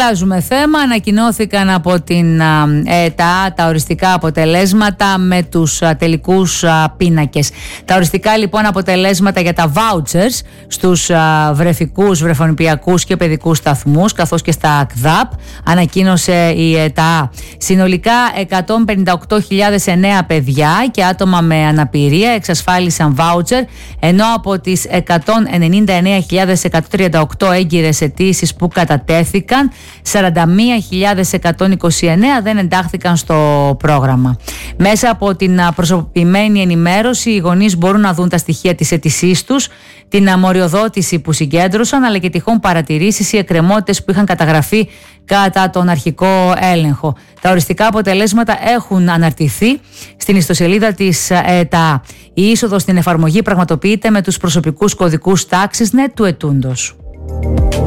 Αλλάζουμε θέμα. Ανακοινώθηκαν από την ΕΤΑ τα οριστικά αποτελέσματα με τους τελικούς πίνακες. Τα οριστικά λοιπόν αποτελέσματα για τα vouchers στους βρεφικούς, βρεφονιπιακούς και παιδικούς σταθμούς, καθώς και στα ΑΚΔΑΠ, ανακοίνωσε η ΕΤΑ. Συνολικά 158.009 παιδιά και άτομα με αναπηρία εξασφάλισαν voucher, ενώ από τις 199.138 έγκυρες αιτήσεις που κατατέθηκαν, 41.129 δεν εντάχθηκαν στο πρόγραμμα. Μέσα από την προσωποποιημένη ενημέρωση, οι γονείς μπορούν να δουν τα στοιχεία της αίτησής τους, την αμοριοδότηση που συγκέντρωσαν, αλλά και τυχόν παρατηρήσεις ή εκκρεμότητες που είχαν καταγραφεί κατά τον αρχικό έλεγχο. Τα οριστικά αποτελέσματα έχουν αναρτηθεί στην ιστοσελίδα της ΕΤΑ. Η είσοδος στην εφαρμογή πραγματοποιείται με τους προσωπικούς κωδικούς τάξης του ετούντος.